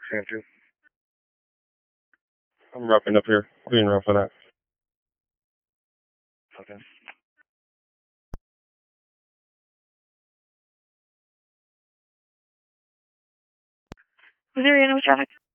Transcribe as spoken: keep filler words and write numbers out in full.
Stand two. I'm roughing up here. Being rough for that. Okay. Was there any traffic?